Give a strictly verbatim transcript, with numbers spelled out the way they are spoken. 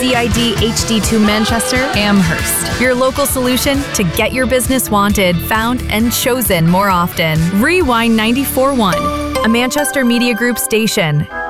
C I D H D two Manchester, Amherst. Your local solution to get your business wanted, found, and chosen more often. Rewind ninety-four point one, a Manchester Media Group station.